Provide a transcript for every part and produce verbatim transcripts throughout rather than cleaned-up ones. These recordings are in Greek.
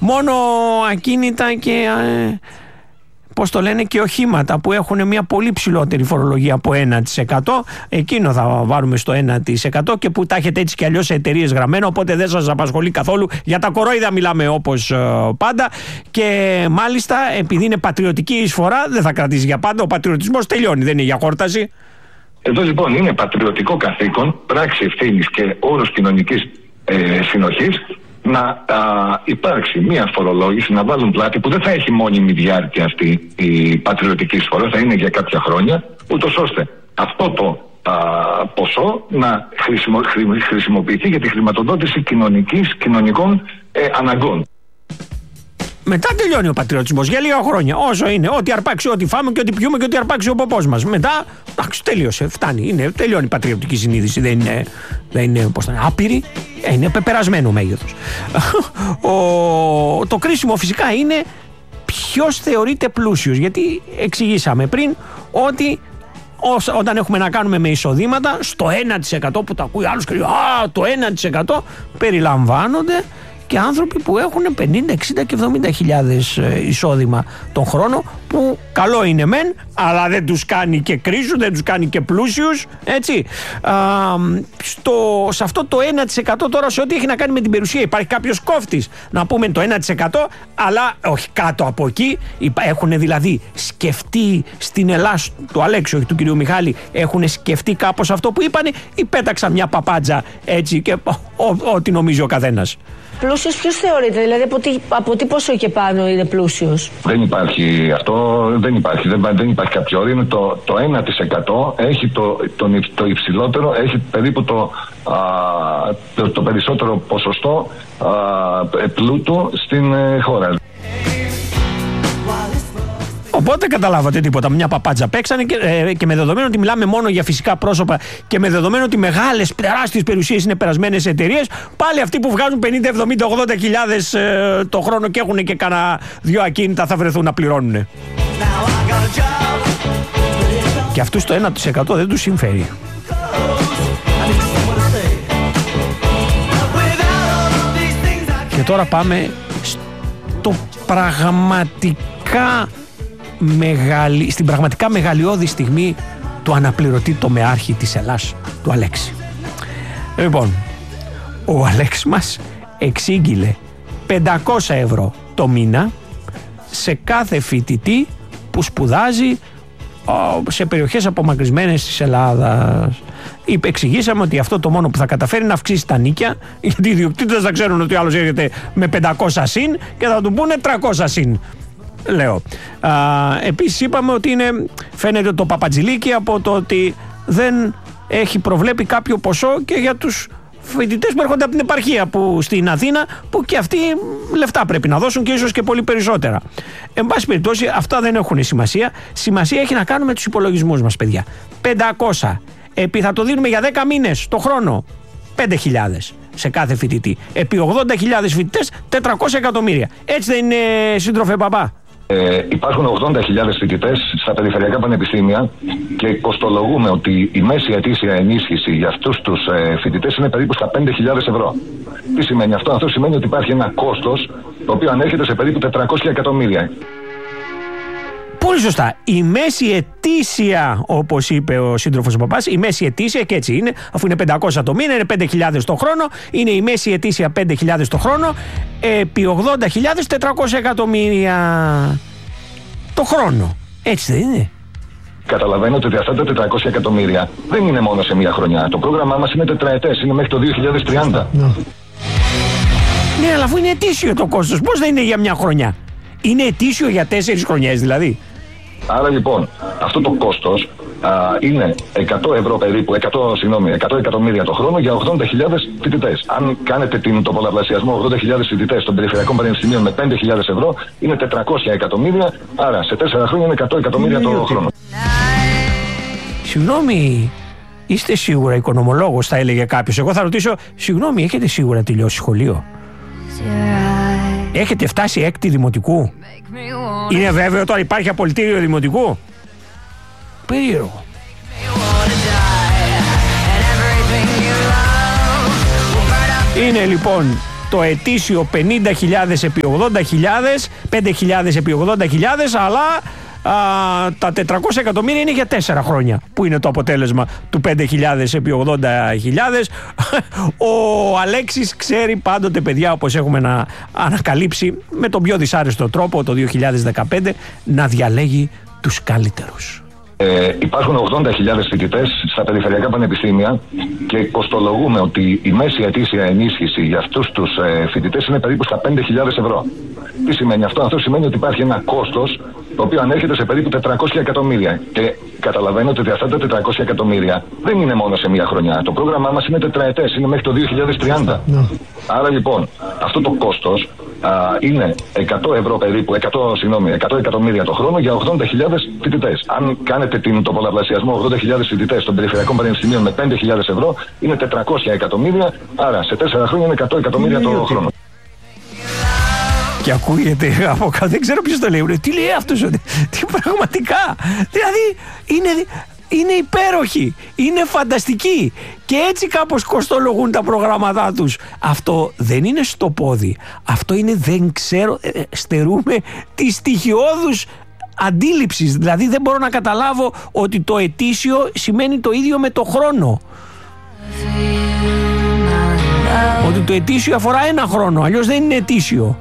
Μόνο ακίνητα και ε, πώς το λένε, και οχήματα που έχουν μια πολύ ψηλότερη φορολογία από ένα τοις εκατό, εκείνο θα βάλουμε στο ένα τοις εκατό και που τα έχετε έτσι κι αλλιώς σε εταιρείες γραμμένα, οπότε δεν σας απασχολεί καθόλου. Για τα κορόιδα μιλάμε όπως ε, πάντα, και μάλιστα επειδή είναι πατριωτική εισφορά δεν θα κρατήσει για πάντα, ο πατριωτισμός τελειώνει, δεν είναι για χόρταση. Εδώ λοιπόν είναι πατριωτικό καθήκον, πράξη ευθύνης και όρος κοινωνικής ε, συνοχής να α, υπάρξει μια φορολόγηση, να βάλουν πλάτη που δεν θα έχει μόνιμη διάρκεια αυτή η πατριωτική εισφορά, θα είναι για κάποια χρόνια, ούτως ώστε αυτό το α, ποσό να χρησιμο, χρη, χρησιμοποιηθεί για τη χρηματοδότηση κοινωνικής, κοινωνικών ε, αναγκών. Μετά τελειώνει ο πατριωτισμός για λίγα χρόνια. Όσο είναι, ό,τι αρπάξει, ό,τι φάμε και ό,τι πιούμε και ό,τι αρπάξει ο ποπός μας. Μετά, εντάξει, τέλειωσε, φτάνει. Είναι, τελειώνει η πατριωτική συνείδηση. Δεν είναι, δεν είναι πώς θα είναι, άπειρη, είναι πεπερασμένο μέγεθος. ο, το κρίσιμο φυσικά είναι ποιος θεωρείται πλούσιος. Γιατί εξηγήσαμε πριν ότι Ό, όταν έχουμε να κάνουμε με εισοδήματα, στο ένα τοις εκατό που τα ακούει άλλους και λέει «Α, το ένα τοις εκατό» περιλαμβάνονται και άνθρωποι που έχουν πενήντα, εξήντα και εβδομήντα χιλιάδες εισόδημα τον χρόνο, που καλό είναι μεν, αλλά δεν τους κάνει και κρίσους, δεν τους κάνει και πλούσιους, έτσι. Α, στο, σε αυτό το ένα τοις εκατό τώρα, σε ό,τι έχει να κάνει με την περιουσία, υπάρχει κάποιος κόφτης, να πούμε το ένα τοις εκατό, αλλά όχι κάτω από εκεί. Έχουν δηλαδή σκεφτεί στην Ελλάδα, του Αλέξη, όχι του κυρίου Μιχάλη, έχουν σκεφτεί κάπως αυτό που είπανε, ή πέταξαν μια παπάντζα έτσι και ό,τι νομίζει ο καθένας. Πλούσιος ποιος θεωρείται, δηλαδή από τι, από τι πόσο και πάνω είναι πλούσιος? Δεν υπάρχει αυτό, δεν υπάρχει, δεν, δεν υπάρχει κάποιο όριο. Είναι το, το ένα τοις εκατό έχει το, το, το υψηλότερο, έχει περίπου το, α, το, το περισσότερο ποσοστό α, πλούτου στην ε, χώρα. Οπότε καταλάβατε τίποτα. Μια παπάντζα παίξανε και, ε, και με δεδομένο ότι μιλάμε μόνο για φυσικά πρόσωπα και με δεδομένο ότι μεγάλες τεράστιες περιουσίες είναι περασμένες εταιρείες, πάλι αυτοί που βγάζουν πενήντα, εβδομήντα, ογδόντα χιλιάδες ε, το χρόνο και έχουν και κάνα δυο ακίνητα θα βρεθούν να πληρώνουν. Και αυτούς το ένα τοις εκατό δεν τους συμφέρει. Και τώρα πάμε στο πραγματικά Μεγαλη... στην πραγματικά μεγαλειώδη στιγμή του αναπληρωτή τομεάρχη της Ελλάς, του Αλέξη. Λοιπόν, ο Αλέξης μας εξήγηλε πεντακόσια ευρώ το μήνα σε κάθε φοιτητή που σπουδάζει σε περιοχές απομακρυσμένες της Ελλάδας. Εξηγήσαμε ότι αυτό το μόνο που θα καταφέρει να αυξήσει τα νίκια, γιατί οι ιδιοκτήτες θα ξέρουν ότι ο άλλος έρχεται με πεντακόσια συν και θα του πούνε τριακόσια συν. Λέω. Α, επίσης είπαμε ότι είναι, φαίνεται το παπατζηλίκι από το ότι δεν έχει προβλέπει κάποιο ποσό και για τους φοιτητές που έρχονται από την επαρχία που, στην Αθήνα, που και αυτοί λεφτά πρέπει να δώσουν και ίσως και πολύ περισσότερα. Εν πάση περιπτώσει αυτά δεν έχουν σημασία. Σημασία έχει να κάνουμε τους υπολογισμούς μας, παιδιά. πεντακόσια επί θα το δίνουμε για δέκα μήνες το χρόνο, πέντε χιλιάδες σε κάθε φοιτητή. Επί ογδόντα χιλιάδες φοιτητές, τετρακόσια εκατομμύρια. Έτσι δεν είναι, σύντροφε παπά? Ε, υπάρχουν ογδόντα χιλιάδες φοιτητές στα περιφερειακά πανεπιστήμια και κοστολογούμε ότι η μέση ετήσια ενίσχυση για αυτούς τους ε, φοιτητές είναι περίπου στα πέντε χιλιάδες ευρώ. Τι σημαίνει αυτό? Αυτό σημαίνει ότι υπάρχει ένα κόστος το οποίο ανέρχεται σε περίπου τετρακόσια εκατομμύρια. Πολύ σωστά. Η μέση ετήσια, όπως είπε ο σύντροφος παπάς, η μέση ετήσια, και έτσι είναι, αφού είναι πεντακόσια το μήνα, είναι πέντε χιλιάδες το χρόνο, είναι η μέση ετήσια πέντε χιλιάδες το χρόνο, επί ογδόντα χιλιάδες, τετρακόσια εκατομμύρια το χρόνο. Έτσι δεν είναι? Καταλαβαίνετε ότι αυτά τα τετρακόσια εκατομμύρια δεν είναι μόνο σε μία χρονιά. Το πρόγραμμά μας είναι τετραετές, είναι μέχρι το δύο χιλιάδες τριάντα. Ναι, ναι, αλλά αφού είναι ετήσιο το κόστος, πώς δεν είναι για μια χρονιά? Είναι ετήσιο για τέσσερις χρονιές δηλαδή. Άρα λοιπόν αυτό το κόστος α, είναι εκατό ευρώ περίπου, εκατό, συγγνώμη, εκατό εκατομμύρια το χρόνο για ογδόντα χιλιάδες φοιτητές. Αν κάνετε την, το πολλαπλασιασμό ογδόντα χιλιάδες φοιτητές των περιφερειακών πανεπιστημίων με πέντε χιλιάδες ευρώ, είναι τετρακόσια εκατομμύρια, άρα σε τέσσερα χρόνια είναι εκατό εκατομμύρια το χρόνο. Συγγνώμη, είστε σίγουρα οικονομολόγος, θα έλεγε κάποιος? Εγώ θα ρωτήσω, συγγνώμη, έχετε σίγουρα τελειώσει σχολείο? Έχετε φτάσει έκτη δημοτικού? Είναι βέβαιο τώρα, υπάρχει απολυτήριο δημοτικού? Περίεργο. Είναι λοιπόν το ετήσιο πενήντα χιλιάδες επί ογδόντα χιλιάδες, πέντε χιλιάδες επί ογδόντα χιλιάδες, αλλά α, τα τετρακόσια εκατομμύρια είναι για τέσσερα χρόνια, που είναι το αποτέλεσμα του πέντε χιλιάδες επί ογδόντα χιλιάδες. Ο Αλέξης ξέρει πάντοτε, παιδιά, όπως έχουμε να ανακαλύψει με τον πιο δυσάρεστο τρόπο το δύο χιλιάδες δεκαπέντε, να διαλέγει τους καλύτερους. Ε, υπάρχουν ογδόντα χιλιάδες φοιτητές στα περιφερειακά πανεπιστήμια και κοστολογούμε ότι η μέση ετήσια ενίσχυση για αυτούς τους ε, φοιτητές είναι περίπου στα πέντε χιλιάδες ευρώ. Τι σημαίνει αυτό? Αυτό σημαίνει ότι υπάρχει ένα κόστος το οποίο ανέρχεται σε περίπου τετρακόσια εκατομμύρια. Και καταλαβαίνετε ότι αυτά τα τετρακόσια εκατομμύρια δεν είναι μόνο σε μία χρονιά. Το πρόγραμμά μας είναι τετραετές, είναι μέχρι το δύο χιλιάδες τριάντα. No. Άρα λοιπόν, αυτό το κόστος α, είναι εκατό ευρώ περίπου, εκατό, συγγνώμη, εκατό εκατομμύρια το χρόνο για ογδόντα χιλιάδες φοιτητές. Αν κάνετε την, το πολλαπλασιασμό ογδόντα χιλιάδες φοιτητές των περιφερειακών πανεπιστημίων με πέντε χιλιάδες ευρώ, είναι τετρακόσια εκατομμύρια. Άρα σε τέσσερα χρόνια είναι εκατό εκατομμύρια το χρόνο. Και ακούγεται από κάτω, δεν ξέρω ποιος το λέει. Τι λέει αυτός, τι πραγματικά. Δηλαδή είναι, είναι υπέροχοι, είναι φανταστικοί και έτσι κάπως κοστολογούν τα προγράμματά τους. Αυτό δεν είναι στο πόδι. Αυτό είναι, δεν ξέρω, στερούμε τη στοιχειώδους αντίληψης. Δηλαδή δεν μπορώ να καταλάβω ότι το ετήσιο σημαίνει το ίδιο με το χρόνο. Ότι το ετήσιο αφορά ένα χρόνο, αλλιώς δεν είναι ετήσιο.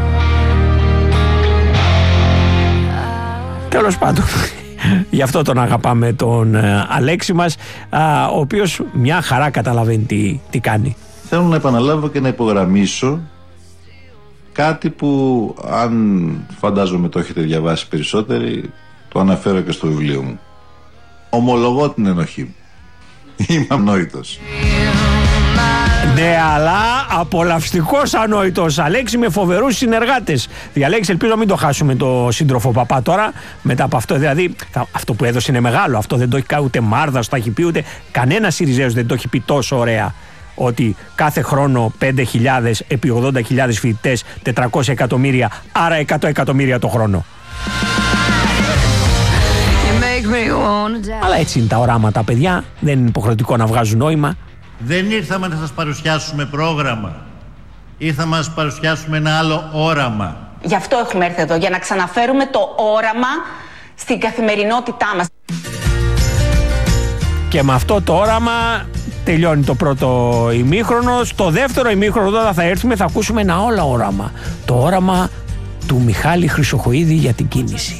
Τέλος πάντων, γι' αυτό τον αγαπάμε τον ε, Αλέξη μας, α, ο οποίος μια χαρά καταλαβαίνει τι, τι κάνει. Θέλω να επαναλάβω και να υπογραμμίσω κάτι που, αν φαντάζομαι το έχετε διαβάσει περισσότεροι, το αναφέρω και στο βιβλίο μου. Ομολογώ την ενοχή μου. Είμαι ανόητος. Ναι, αλλά απολαυστικός ανόητος, Αλέξη, με φοβερούς συνεργάτες. Διαλέξει, ελπίζω να μην το χάσουμε το σύντροφο παπά τώρα, μετά από αυτό. Δηλαδή, αυτό που έδωσε είναι μεγάλο. Αυτό δεν το έχει κάνει ούτε Μάρδας, το έχει πει ούτε κανένα Σιριζέος δεν το έχει πει τόσο ωραία. Ότι κάθε χρόνο πέντε χιλιάδες επί ογδόντα χιλιάδες φοιτητές, τετρακόσια εκατομμύρια, άρα εκατό εκατομμύρια το χρόνο. Αλλά έτσι είναι τα οράματα, παιδιά. Δεν είναι υποχρεωτικό να βγάζουν νόημα. Δεν ήρθαμε να σας παρουσιάσουμε πρόγραμμα. Ήρθαμε να σας παρουσιάσουμε ένα άλλο όραμα. Γι' αυτό έχουμε έρθει εδώ, για να ξαναφέρουμε το όραμα στην καθημερινότητά μας. Και με αυτό το όραμα τελειώνει το πρώτο ημίχρονο. Στο δεύτερο ημίχρονο τώρα θα έρθουμε, θα ακούσουμε ένα όλο όραμα. Το όραμα του Μιχάλη Χρυσοχοΐδη για την κίνηση.